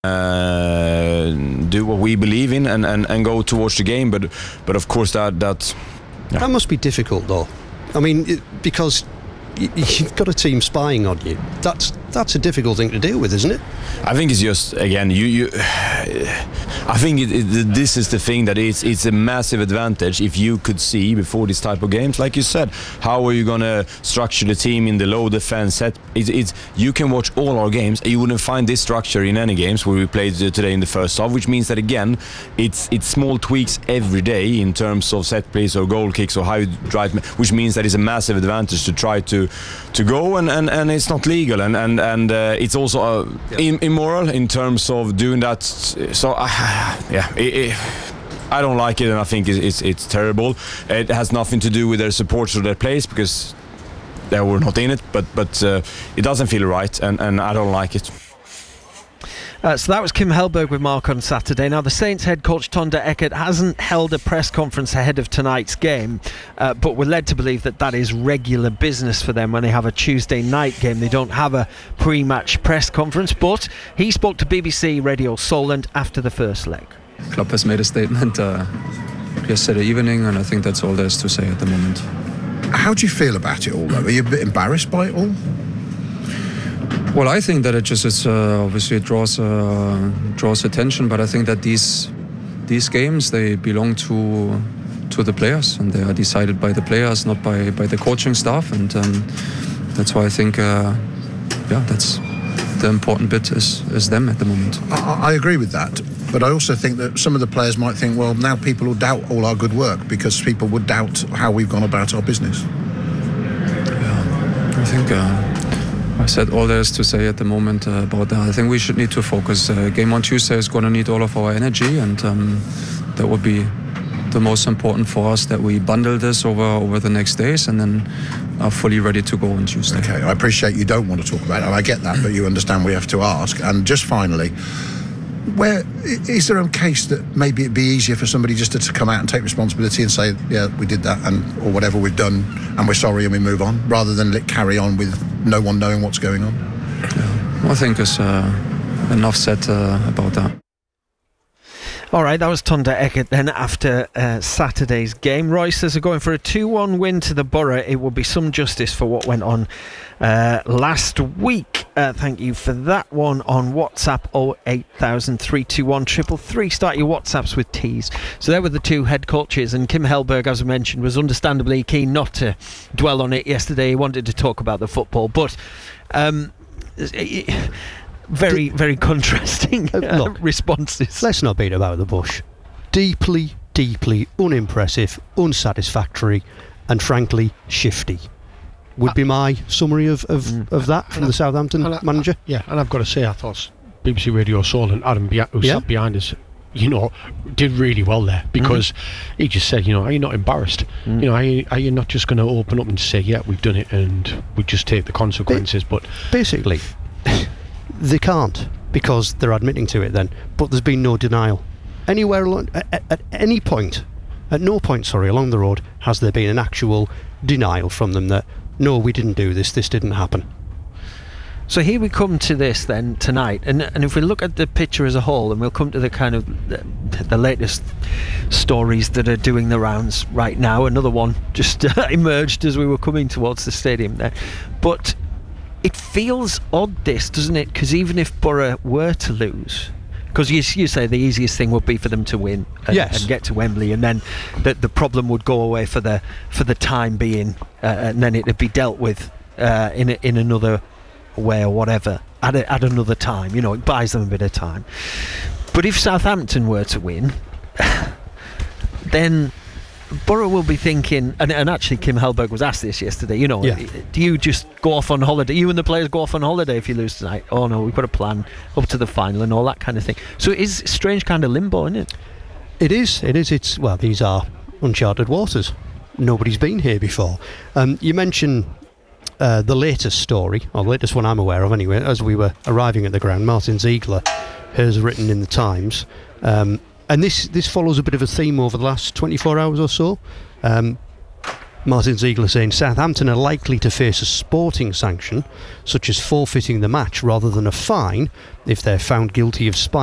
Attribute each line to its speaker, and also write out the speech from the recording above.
Speaker 1: do what we believe in and go towards the game. But of course that
Speaker 2: must be difficult though. I mean, because you've got a team spying on you. That's a difficult thing to deal with, isn't it?
Speaker 1: I think it's just, again, I think this is the thing that it's a massive advantage if you could see before this type of games, like you said, how are you going to structure the team in the low defense set. You can watch all our games and you wouldn't find this structure in any games where we played today in the first half, which means that again it's small tweaks every day in terms of set plays or goal kicks or how you drive, which means that it's a massive advantage to try to go and it's not legal and it's also immoral in terms of doing that. So I don't like it, and I think it's terrible. It has nothing to do with their supporters or their players because they were not in it, but it doesn't feel right, and I don't like it.
Speaker 3: So that was Kim Hellberg with Mark on Saturday. Now, the Saints head coach Tonda Eckert hasn't held a press conference ahead of tonight's game, but we're led to believe that is regular business for them when they have a Tuesday night game. They don't have a pre-match press conference, but he spoke to BBC Radio Solent after the first leg.
Speaker 4: Klopp has made a statement yesterday evening, and I think that's all there is to say at the moment.
Speaker 5: How do you feel about it all, though? Are you a bit embarrassed by it all?
Speaker 4: Well, I think that it's obviously it draws attention, but I think that these games, they belong to the players, and they are decided by the players, not by the coaching staff, and that's why I think that's the important bit is them at the moment.
Speaker 5: I agree with that, but I also think that some of the players might think, well, now people will doubt all our good work because people would doubt how we've gone about our business.
Speaker 4: I think I said all there is to say at the moment about that. I think we should need to focus. Game on Tuesday is going to need all of our energy, and that would be the most important for us, that we bundle this over the next days and then are fully ready to go on Tuesday.
Speaker 5: Okay, I appreciate you don't want to talk about it, and I get that, but you understand we have to ask. And just finally, where is there a case that maybe it'd be easier for somebody just to come out and take responsibility and say, yeah, we did that, or whatever we've done, and we're sorry, and we move on, rather than carry on with no one knowing what's going on?
Speaker 4: Yeah. Well, I think there's enough said about that.
Speaker 3: All right, that was Tonda Eckert then after Saturday's game. Roy says they're going for a 2-1 win to the Borough. It will be some justice for what went on last week. Thank you for that one on WhatsApp 08000 321 333. Start your WhatsApps with T's. So there were the two head coaches, and Kim Hellberg, as I mentioned, was understandably keen not to dwell on it yesterday. He wanted to talk about the football, but very, very contrasting responses.
Speaker 2: Let's not beat about the bush. Deeply, deeply unimpressive, unsatisfactory, and frankly shifty would be my summary of that from the Southampton manager.
Speaker 6: Yeah, and I've got to say, I thought BBC Radio Solent, Adam, who sat behind us, did really well there, because he just said, are you not embarrassed? Are you not just going to open up and say, yeah, we've done it and we just take the consequences? But basically,
Speaker 2: they can't, because they're admitting to it then. But there's been no denial anywhere at any point. At no point, along the road has there been an actual denial from them that no, we didn't do this didn't happen.
Speaker 3: So here we come to this then tonight, and if we look at the picture as a whole, and we'll come to the kind of the latest stories that are doing the rounds right now. Another one just emerged as we were coming towards the stadium there, but it feels odd, this, doesn't it? Because even if Borough were to lose, because you say the easiest thing would be for them to win and get to Wembley, and then the problem would go away for the time being, and then it'd be dealt with in another way or whatever at another time. It buys them a bit of time. But if Southampton were to win, then Borough will be thinking, and actually Kim Hellberg was asked this yesterday, do you just go off on holiday? You and the players go off on holiday if you lose tonight? Oh no, we've got a plan up to the final and all that kind of thing. So it is strange kind of limbo, isn't it?
Speaker 2: It is. Well, these are uncharted waters. Nobody's been here before. You mentioned the latest story, or the latest one I'm aware of anyway, as we were arriving at the ground. Martin Ziegler has written in the Times, and this follows a bit of a theme over the last 24 hours or so. Martin Ziegler saying Southampton are likely to face a sporting sanction, such as forfeiting the match rather than a fine, if they're found guilty of spying